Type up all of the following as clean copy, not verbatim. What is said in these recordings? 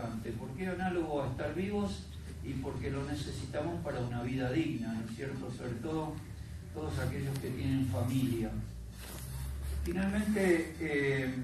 importante, porque es análogo a estar vivos y porque lo necesitamos para una vida digna, ¿no es cierto? Sobre todo todos aquellos que tienen familia. Finalmente,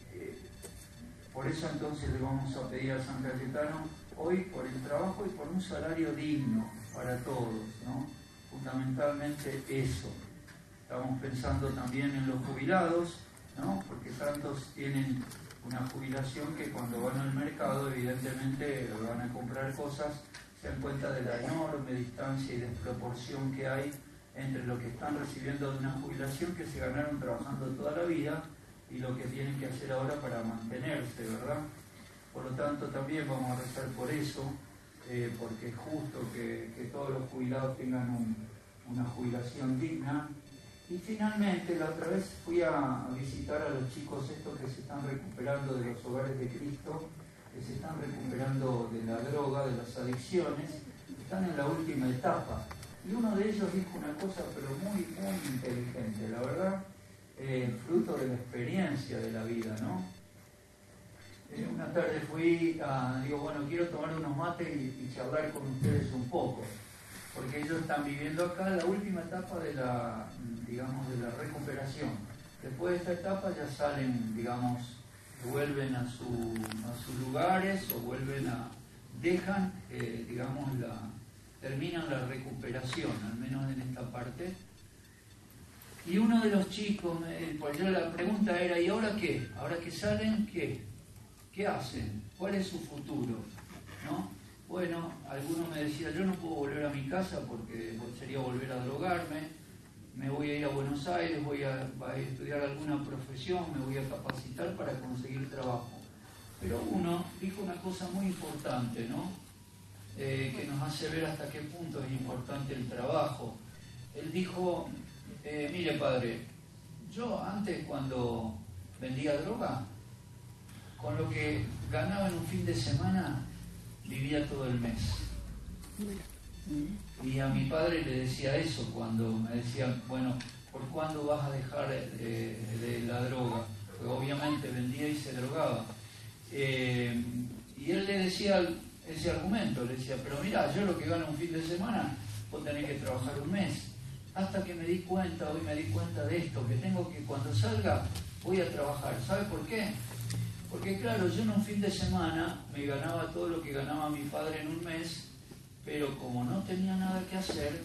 por eso entonces le vamos a pedir a San Cayetano hoy por el trabajo y por un salario digno para todos, ¿no? Fundamentalmente eso. Estamos pensando también en los jubilados, ¿no? Porque tantos tienen una jubilación que cuando van al mercado evidentemente van a comprar cosas, se dan cuenta de la enorme distancia y desproporción que hay entre lo que están recibiendo de una jubilación que se ganaron trabajando toda la vida y lo que tienen que hacer ahora para mantenerse, ¿verdad? Por lo tanto también vamos a rezar por eso, porque es justo que todos los jubilados tengan una jubilación digna. Y finalmente, la otra vez fui a visitar a los chicos estos que se están recuperando de los hogares de Cristo, que se están recuperando de la droga, de las adicciones, están en la última etapa. Y uno de ellos dijo una cosa, pero muy, muy inteligente, la verdad, fruto de la experiencia de la vida, ¿no? Una tarde fui digo, bueno, quiero tomar unos mates y charlar con ustedes un poco, porque ellos están viviendo acá la última etapa de la, digamos, de la recuperación. Después de esta etapa ya salen, digamos, vuelven a sus lugares o dejan, digamos, terminan la recuperación, al menos en esta parte. Y uno de los chicos, pues yo la pregunta era, ¿y ahora qué? ¿Ahora que salen, qué? ¿Qué hacen? ¿Cuál es su futuro? ¿No? Bueno, algunos me decían, yo no puedo volver a mi casa porque sería volver a drogarme, me voy a ir a Buenos Aires, voy a estudiar alguna profesión, me voy a capacitar para conseguir trabajo. Pero uno dijo una cosa muy importante, ¿no? Que nos hace ver hasta qué punto es importante el trabajo. Él dijo, mire padre, yo antes cuando vendía droga, con lo que ganaba en un fin de semana, vivía todo el mes. Y a mi padre le decía eso cuando me decía, bueno, ¿por cuándo vas a dejar de la droga? Porque obviamente vendía y se drogaba. Y él le decía ese argumento, le decía, pero mirá, yo lo que gano un fin de semana, vos tenés que trabajar un mes. Hasta que hoy me di cuenta de esto, que tengo que cuando salga voy a trabajar. ¿Sabe por qué? Porque claro, yo en un fin de semana me ganaba todo lo que ganaba mi padre en un mes, pero como no tenía nada que hacer,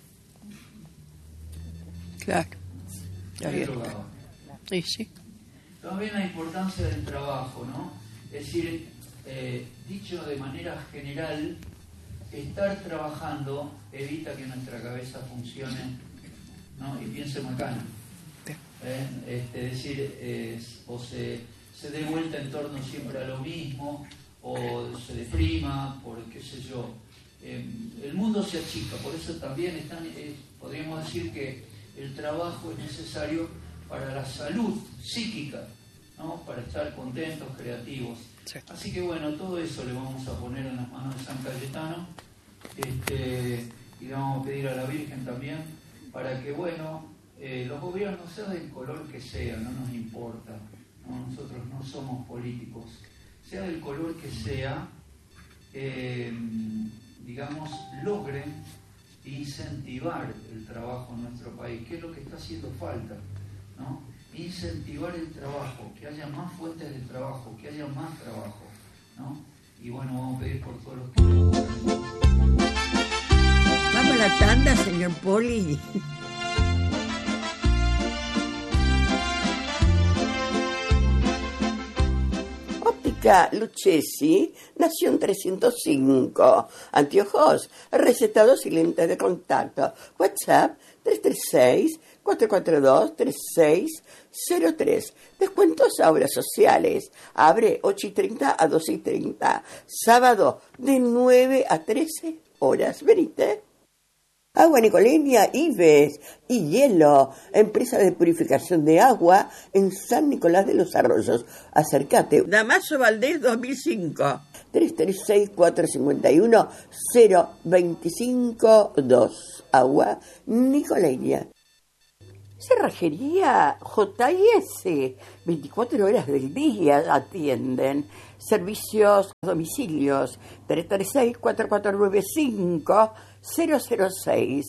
claro, me drogaba. Sí, sí. También la importancia del trabajo, ¿no? Es decir, dicho de manera general, estar trabajando evita que nuestra cabeza funcione, ¿no? Y piense macana. Es decir, o se dé vuelta en torno siempre a lo mismo, o se deprima, por qué sé yo. El mundo se achica, por eso también podríamos decir que el trabajo es necesario para la salud psíquica, ¿no? Para estar contentos, creativos. Sí. Así que bueno, todo eso le vamos a poner en las manos de San Cayetano, y le vamos a pedir a la Virgen también, para que bueno, los gobiernos, sea del color que sea, no nos importa, ¿no? Nosotros no somos políticos, sea del color que sea, digamos, logren incentivar el trabajo en nuestro país, que es lo que está haciendo falta, ¿no? Incentivar el trabajo, que haya más fuentes de trabajo, que haya más trabajo, ¿no? Y bueno, vamos a pedir por todos los que... Vamos a la tanda, señor Poli. Óptica Lucchesi nació en 305. Anteojos, recetados y lentes de contacto. WhatsApp 336-442-3603. Descuentos a obras sociales. Abre 8:30 a 12:30. Sábado de 9 a 13 horas. Venite. Agua Nicoleña, Ives y Hielo, empresa de purificación de agua en San Nicolás de los Arroyos. Acércate. Damaso Valdés 2005. 336-451-0252. Agua Nicoleña. Cerrajería J&S, 24 horas del día atienden. Servicios a domicilios 336-4495-006,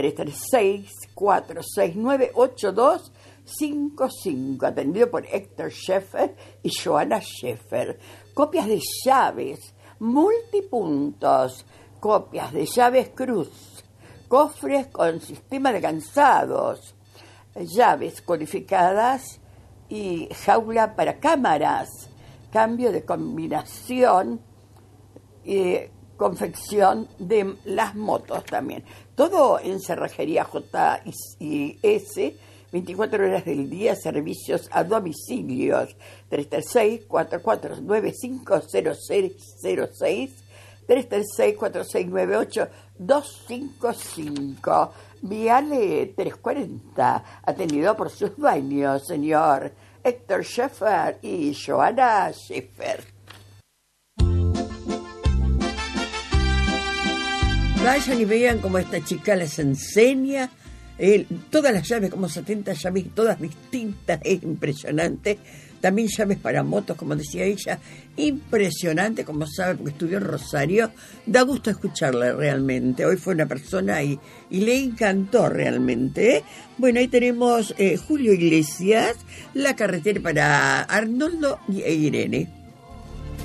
336-469-8255, atendido por Héctor Scheffer y Joana Scheffer. Copias de llaves, multipuntos, copias de llaves cruz, cofres con sistema de cansados, llaves codificadas y jaula para cámaras, cambio de combinación y confección de las motos también. Todo en Cerrajería J&S, 24 horas del día, servicios a domicilios, 336-4495-0606, 336-4698-255. Viale 340, atendido por sus dueños, señor Héctor Scheffer y Joana Scheffer. Vayan y vean cómo esta chica les enseña todas las llaves, como 70 llaves, todas distintas, es impresionante. También llaves para motos, como decía ella, impresionante, como sabe, porque estudió en Rosario. Da gusto escucharla realmente. Hoy fue una persona y le encantó realmente. Bueno, ahí tenemos Julio Iglesias, La carretera para Arnoldo e Irene.